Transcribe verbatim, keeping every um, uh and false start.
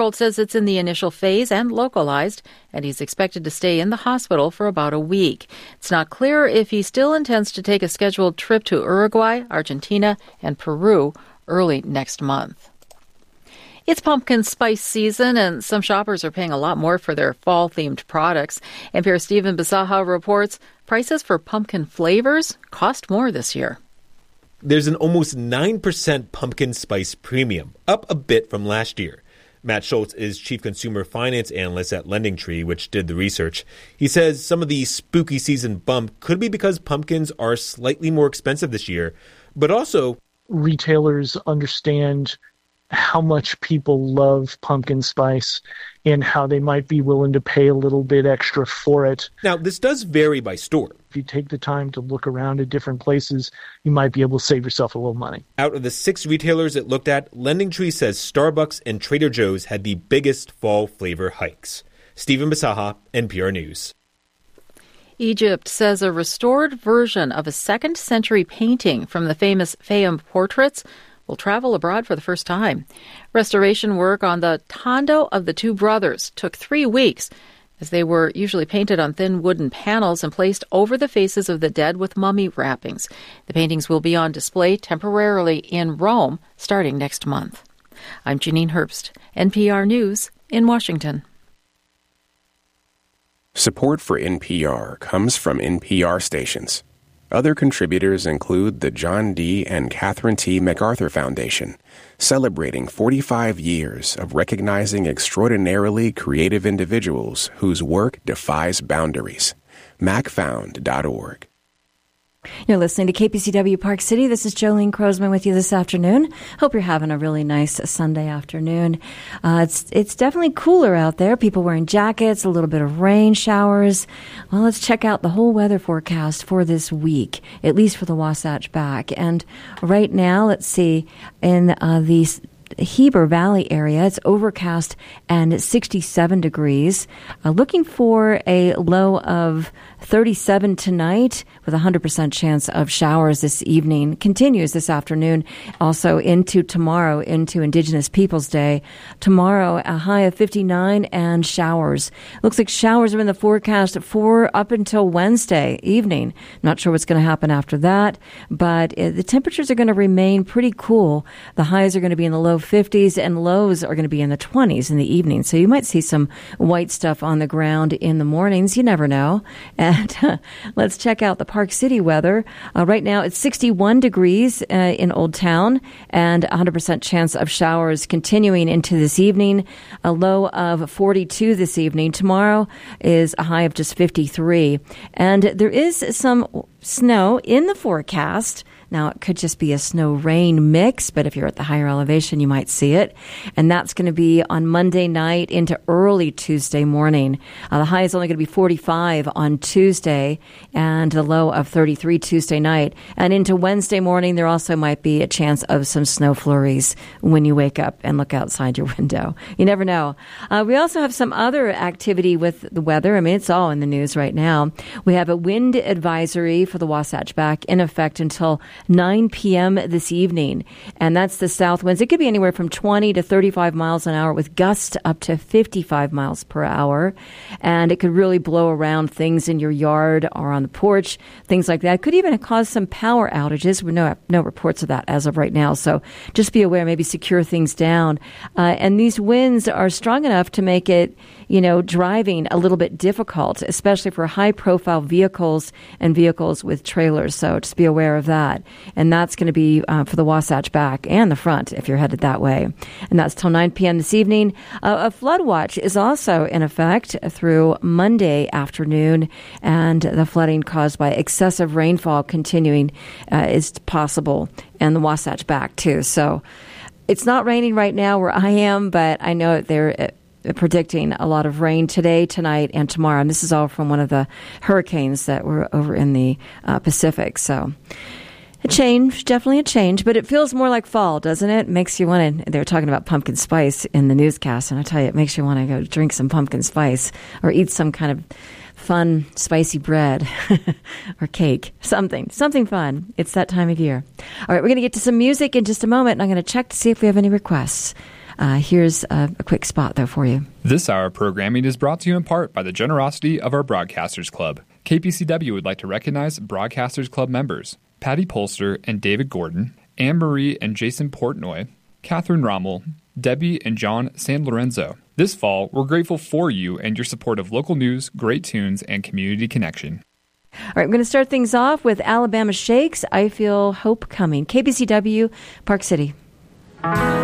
Old says it's in the initial phase and localized, and he's expected to stay in the hospital for about a week. It's not clear if he still intends to take a scheduled trip to Uruguay, Argentina, and Peru early next month. It's pumpkin spice season, and some shoppers are paying a lot more for their fall-themed products. N P R's Stephen Bisaha reports prices for pumpkin flavors cost more this year. There's an almost nine percent pumpkin spice premium, up a bit from last year. Matt Schultz is Chief Consumer Finance Analyst at LendingTree, which did the research. He says some of the spooky season bump could be because pumpkins are slightly more expensive this year, but also retailers understand how much people love pumpkin spice and how they might be willing to pay a little bit extra for it. Now, this does vary by store. If you take the time to look around at different places, you might be able to save yourself a little money. Out of the six retailers it looked at, LendingTree says Starbucks and Trader Joe's had the biggest fall flavor hikes. Stephen Bisaha, N P R News. Egypt says a restored version of a second century painting from the famous Fayum portraits will travel abroad for the first time. Restoration work on the Tondo of the Two Brothers took three weeks, as they were usually painted on thin wooden panels and placed over the faces of the dead with mummy wrappings. The paintings will be on display temporarily in Rome starting next month. I'm Janine Herbst, N P R News in Washington. Support for N P R comes from N P R stations. Other contributors include the John D. and Catherine T. MacArthur Foundation, celebrating forty-five years of recognizing extraordinarily creative individuals whose work defies boundaries. mac found dot org. You're listening to K P C W Park City. This is Jolene Crosman with you this afternoon. Hope you're having a really nice Sunday afternoon. Uh, it's it's definitely cooler out there. People wearing jackets, a little bit of rain showers. Well, let's check out the whole weather forecast for this week, at least for the Wasatch Back. And right now, let's see, in uh, the Heber Valley area, it's overcast and sixty-seven degrees. Uh, looking for a low of thirty-seven tonight with a one hundred percent chance of showers this evening. Continues this afternoon, also into tomorrow, into Indigenous Peoples Day. Tomorrow, a high of fifty-nine and showers. Looks like showers are in the forecast for up until Wednesday evening. Not sure what's going to happen after that, but uh, the temperatures are going to remain pretty cool. The highs are going to be in the low fifties and lows are going to be in the twenties in the evening. So you might see some white stuff on the ground in the mornings. You never know. And uh, let's check out the Park City weather. Uh, right now it's sixty-one degrees uh, in Old Town and one hundred percent chance of showers continuing into this evening. A low of forty-two this evening. Tomorrow is a high of just fifty-three. And there is some snow in the forecast. Now, it could just be a snow-rain mix, but if you're at the higher elevation, you might see it. And that's going to be on Monday night into early Tuesday morning. Uh, the high is only going to be forty-five on Tuesday and the low of thirty-three Tuesday night. And into Wednesday morning, there also might be a chance of some snow flurries when you wake up and look outside your window. You never know. Uh, we also have some other activity with the weather. I mean, it's all in the news right now. We have a wind advisory for the Wasatch Back in effect until nine p.m. this evening, and that's the south winds. It could be anywhere from twenty to thirty-five miles an hour with gusts up to fifty-five miles per hour, and it could really blow around things in your yard or on the porch, things like that. It could even cause some power outages. We no no reports of that as of right now, so just be aware, maybe secure things down. Uh, and these winds are strong enough to make it, you know, driving a little bit difficult, especially for high-profile vehicles and vehicles with trailers, so just be aware of that. And that's going to be uh, for the Wasatch Back and the front if you're headed that way. And that's till nine p.m. this evening. Uh, a flood watch is also in effect through Monday afternoon, and the flooding caused by excessive rainfall continuing uh, is possible, and the Wasatch Back too. So it's not raining right now where I am, but I know they're uh, predicting a lot of rain today, tonight, and tomorrow. And this is all from one of the hurricanes that were over in the uh, Pacific. So a change, definitely a change, but it feels more like fall, doesn't it? Makes you want to, they were talking about pumpkin spice in the newscast, and I tell you, it makes you want to go drink some pumpkin spice or eat some kind of fun, spicy bread or cake, something, something fun. It's that time of year. All right, we're going to get to some music in just a moment, and I'm going to check to see if we have any requests. Uh, here's a, a quick spot, though, for you. This hour of programming is brought to you in part by the generosity of our Broadcasters Club. K P C W would like to recognize Broadcasters Club members Patty Polster and David Gordon, Anne Marie and Jason Portnoy, Catherine Rommel, Debbie and John San Lorenzo. This fall, we're grateful for you and your support of local news, great tunes, and community connection. All right, I'm going to start things off with Alabama Shakes. I Feel Hope Coming. K B C W, Park City.